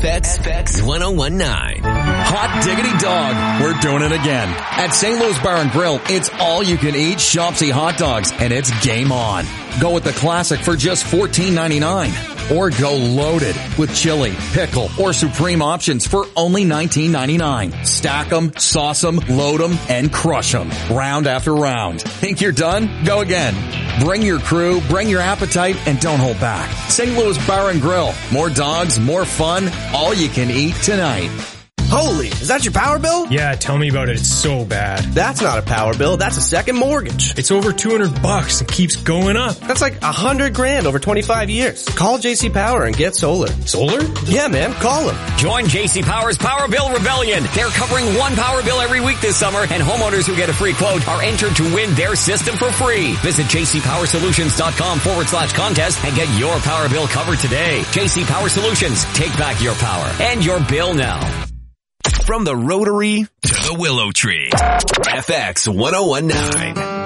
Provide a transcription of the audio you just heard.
FX 1019. Hot diggity dog. We're doing it again. At St. Louis Bar and Grill, it's all you can eat Shopsy hot dogs, and it's game on. Go with the classic for just $14.99. Or go loaded with chili, pickle, or supreme options for only $19.99. Stack them, sauce them, load them, and crush them. Round after round. Think you're done? Go again. Bring your crew, bring your appetite, and don't hold back. St. Louis Bar and Grill. More dogs, more fun, all you can eat tonight. Holy, is that your power bill? Yeah, tell me about it. It's so bad. That's not a power bill. That's a second mortgage. It's over $200 and keeps going up. That's like $100,000 over 25 years. Call JC Power and get solar. Solar? Yeah, man. Call them. Join JC Power's Power Bill Rebellion. They're covering one power bill every week this summer, and homeowners who get a free quote are entered to win their system for free. Visit jcpowersolutions.com/contest and get your power bill covered today. JC Power Solutions. Take back your power and your bill now. From the Rotary to the Willow Tree. FX 1019.